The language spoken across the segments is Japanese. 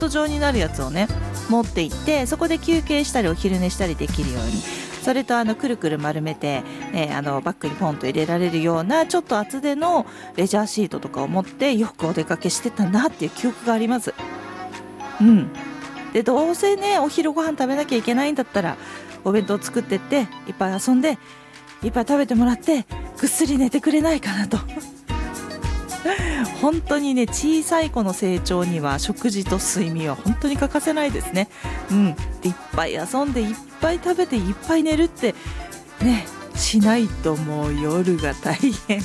ト状になるやつをね持って行って、そこで休憩したりお昼寝したりできるように、それとくるくる丸めて、バッグにポンと入れられるようなちょっと厚手のレジャーシートとかを持ってよくお出かけしてたなっていう記憶があります。でどうせねお昼ご飯食べなきゃいけないんだったらお弁当作ってっていっぱい遊んでいっぱい食べてもらってぐっすり寝てくれないかなと本当にね小さい子の成長には食事と睡眠は本当に欠かせないですね。でいっぱい遊んでいっぱい食べていっぱい寝るってねしないともう夜が大変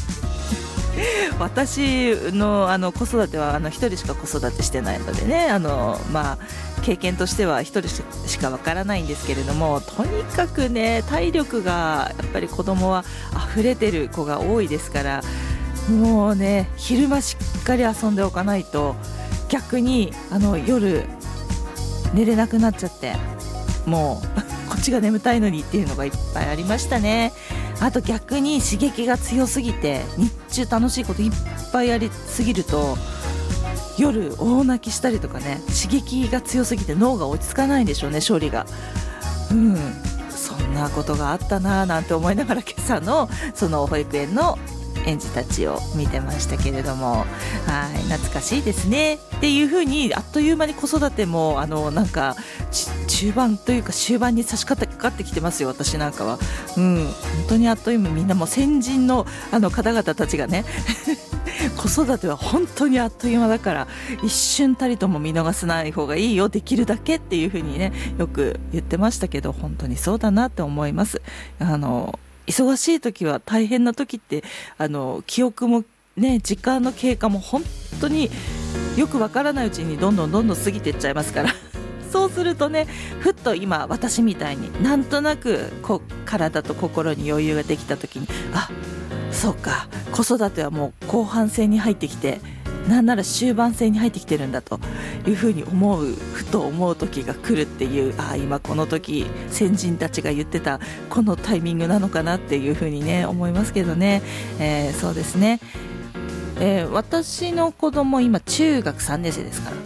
私の子育ては一人しか子育てしてないのでね経験としては一人しかわからないんですけれども、とにかくね体力がやっぱり子供は溢れてる子が多いですから、もうね昼間しっかり遊んでおかないと逆に夜寝れなくなっちゃってもうこっちが眠たいのにっていうのがいっぱいありましたね。あと逆に刺激が強すぎて日中楽しいこといっぱいやりすぎると夜大泣きしたりとかね、刺激が強すぎて脳が落ち着かないんでしょうね、処理が。そんなことがあったななんて思いながら今朝のその保育園の園児たちを見てましたけれども、懐かしいですねっていう風にあっという間に子育てもなんか中盤というか終盤に差し掛かってきてますよ、私なんかは。本当にあっという間、みんなもう先人の方々たちがね子育ては本当にあっという間だから一瞬たりとも見逃さない方がいいよ、できるだけっていう風にねよく言ってましたけど、本当にそうだなって思います。忙しい時は大変な時って記憶もね時間の経過も本当によくわからないうちにどんどん過ぎていっちゃいますからそうするとねふっと今私みたいになんとなく体と心に余裕ができた時にそうか子育てはもう後半戦に入ってきてなんなら終盤戦に入ってきてるんだというふうにふと思う時が来るっていう、今この時先人たちが言ってたこのタイミングなのかなっていうふうにね思いますけどね、そうですね、私の子供今中学3年生ですから、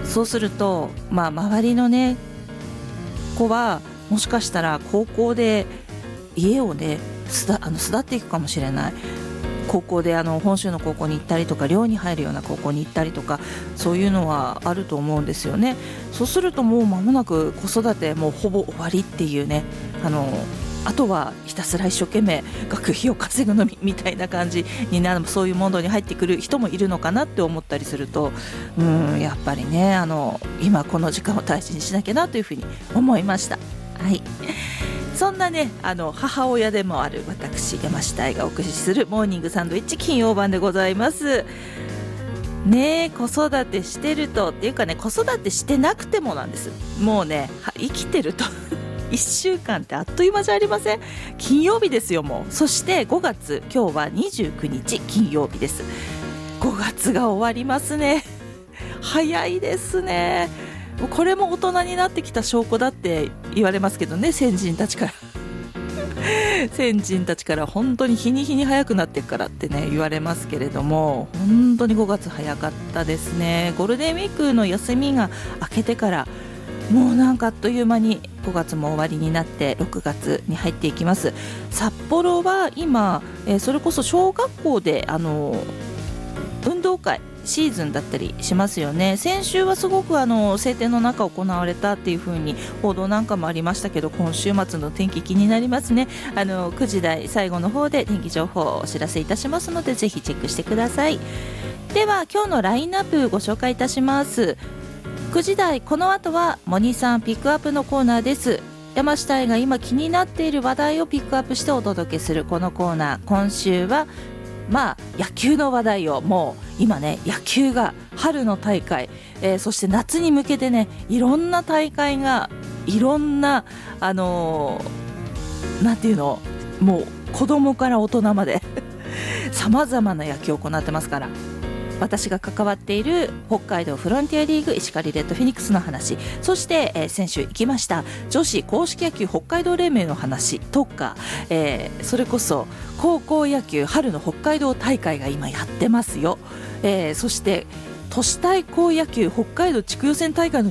そうすると周りのね子はもしかしたら高校で家をね巣立っていくかもしれない。高校で本州の高校に行ったりとか寮に入るような高校に行ったりとか、そういうのはあると思うんですよね。そうするともう間もなく子育てもうほぼ終わりっていうね、あとはひたすら一生懸命学費を稼ぐのみたいな感じになる、そういうモードに入ってくる人もいるのかなって思ったりすると、やっぱりね今この時間を大事にしなきゃなというふうに思いました。そんなね母親でもある私山下愛がお送りするモーニングサンドイッチ金曜版でございますね。子育てしてるとっていうかね、子育てしてなくてもなんです。もうね生きてると1週間ってあっという間じゃありません？金曜日ですよもう。そして5月今日は29日金曜日です。5月が終わりますね。早いですね。これも大人になってきた証拠だって言われますけどね、先人たちから本当に日に日に早くなっていくからってね言われますけれども、本当に5月早かったですね。ゴールデンウィークの休みが明けてからもうなんかあっという間に5月も終わりになって6月に入っていきます。札幌は今、それこそ小学校で運動会シーズンだったりしますよね。先週はすごく晴天の中行われたっていう風に報道なんかもありましたけど、今週末の天気気になりますね。9時台最後の方で天気情報をお知らせいたしますのでぜひチェックしてください。では今日のラインナップご紹介いたします。9時台この後はモニさんピックアップのコーナーです。山下愛が今気になっている話題をピックアップしてお届けするこのコーナー、今週は野球の話題を、もう今ね野球が春の大会、そして夏に向けてねいろんな大会がいろんななんていうの、もう子供から大人までさまざまな野球を行ってますから、私が関わっている北海道フロンティアリーグ石狩レッドフェニックスの話、そして、先週行きました女子硬式野球北海道連盟の話とか、それこそ高校野球春の北海道大会が今やってますよ、そして都市対抗野球北海道地区予選大会の